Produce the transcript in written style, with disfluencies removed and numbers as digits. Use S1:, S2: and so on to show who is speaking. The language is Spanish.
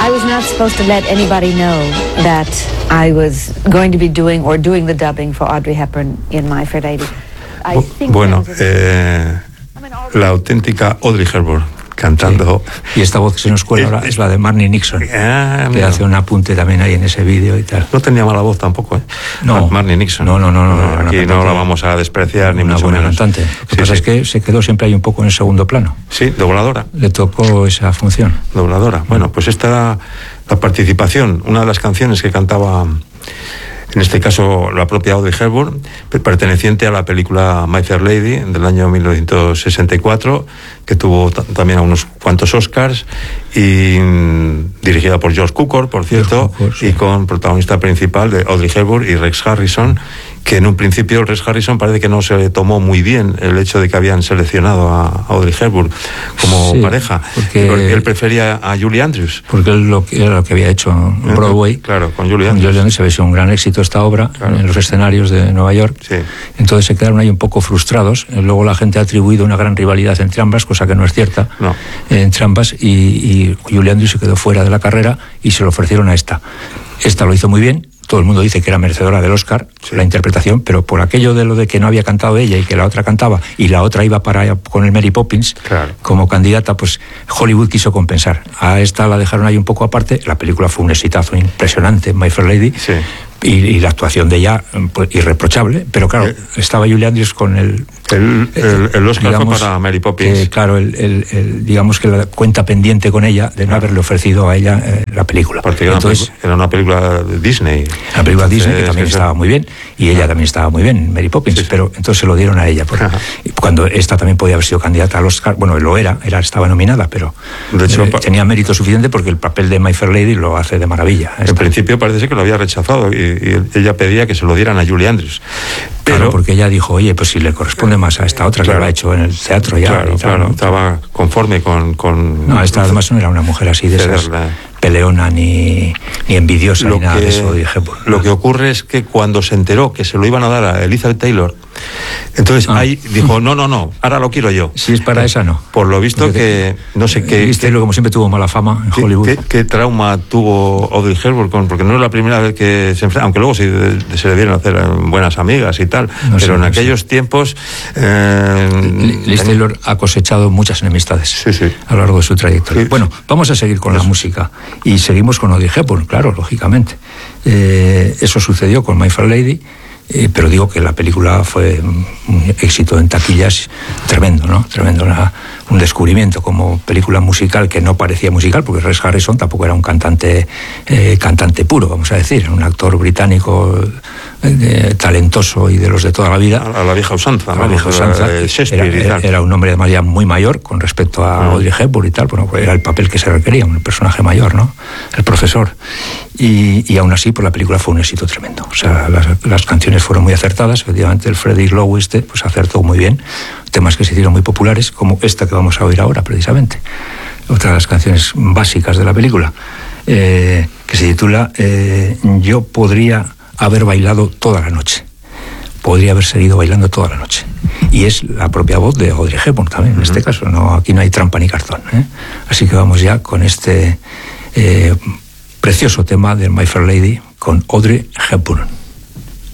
S1: I was not supposed to let anybody know that I was going to be doing the dubbing for Audrey Hepburn in My Fair Lady.
S2: Bueno, la auténtica Audrey Hepburn cantando.
S3: Sí. Y esta voz que se nos cuela ahora es la de Marnie Nixon, que hace un apunte también ahí en ese vídeo y tal.
S2: No tenía mala voz tampoco, ¿eh?
S3: No.
S2: Marnie Nixon.
S3: No.
S2: Aquí no la vamos a despreciar, ni mucho menos.
S3: Cantante. Lo que pasa es que se quedó siempre ahí un poco en el segundo plano.
S2: Sí, dobladora.
S3: Le tocó esa función.
S2: Dobladora. Bueno, pues esta era la participación, una de las canciones que cantaba, en este caso la propia Audrey Hepburn, perteneciente a la película My Fair Lady del año 1964, que tuvo también unos cuantos Oscars, y dirigida por George Cukor, por cierto, sí. Y con protagonista principal de Audrey Hepburn y Rex Harrison, que en un principio Rex Harrison parece que no se le tomó muy bien el hecho de que habían seleccionado a Audrey Hepburn como pareja, porque él prefería a Julie Andrews.
S3: Porque él era lo que había hecho en Broadway.
S2: Claro, con Julie Andrews.
S3: Julie Andrews se había sido un gran éxito esta obra, claro, en los escenarios de Nueva York.
S2: Sí.
S3: Entonces se quedaron ahí un poco frustrados. Luego la gente ha atribuido una gran rivalidad entre ambas, cosa que no es cierta, entre ambas, y Julie Andrews se quedó fuera de la carrera y se lo ofrecieron a esta. Esta lo hizo muy bien. Todo el mundo dice que era merecedora del Oscar, la interpretación, pero por aquello de lo de que no había cantado ella y que la otra cantaba y la otra iba con el Mary Poppins como candidata, pues Hollywood quiso compensar. A esta la dejaron ahí un poco aparte. La película fue un exitazo impresionante, My Fair Lady. Sí. Y la actuación de ella, pues, irreprochable, pero claro, estaba Julie Andrews con el
S2: Oscar, digamos, fue para Mary Poppins.
S3: Claro, digamos que la cuenta pendiente con ella de no haberle ofrecido a ella la película.
S2: Porque era una película de Disney.
S3: La película Disney, que también estaba muy bien, y ella también estaba muy bien, Mary Poppins, pero entonces se lo dieron a ella. Cuando esta también podía haber sido candidata al Oscar, bueno, lo estaba nominada, pero de hecho, tenía mérito suficiente porque el papel de My Fair Lady lo hace de maravilla.
S2: En principio parece que lo había rechazado y ella pedía que se lo dieran a Julie Andrews.
S3: Pero, claro, porque ella dijo, oye, pues si le corresponde más a esta otra que lo ha hecho en el teatro ya.
S2: Claro, estaba conforme con...
S3: No, esta además no era una mujer así de esas peleona ni envidiosa ni nada de eso.
S2: Lo que ocurre es que cuando se enteró que se lo iban a dar a Elizabeth Taylor, entonces ahí dijo, no, ahora lo quiero yo.
S3: Si es para esa, no.
S2: Por lo visto que, no sé qué...
S3: Taylor, como siempre, tuvo mala fama en Hollywood.
S2: ¿Qué trauma tuvo Audrey Hepburn? Porque no es la primera vez que se enfrenta, aunque luego se le dieron a hacer buenas amigas y tal, pero en aquellos tiempos...
S3: Liz Taylor ha cosechado muchas enemistades a lo largo de su trayectoria. Sí. Bueno, vamos a seguir con la música. Y seguimos con Audrey Hepburn, claro, lógicamente. Eso sucedió con My Fair Lady, pero digo que la película fue un éxito en taquillas tremendo, ¿no? Tremendo, un descubrimiento como película musical que no parecía musical, porque Rex Harrison tampoco era un cantante puro, vamos a decir, un actor británico talentoso y de los de toda la vida.
S2: A la vieja usanza.
S3: A la vieja usanza. Era un hombre además ya muy mayor con respecto a Audrey Hepburn y tal. Bueno, pues era el papel que se requería, un personaje mayor, ¿no? El profesor. Y aún así, pues la película fue un éxito tremendo. O sea, las canciones fueron muy acertadas. Efectivamente, el Freddie Lowe pues acertó muy bien. Temas que se hicieron muy populares, como esta que vamos a oír ahora, precisamente. Otra de las canciones básicas de la película, que se titula Yo podría haber bailado toda la noche. Podría haber seguido bailando toda la noche. Y es la propia voz de Audrey Hepburn también, en este caso. Aquí no hay trampa ni cartón. Así que vamos ya con este precioso tema de My Fair Lady con Audrey Hepburn.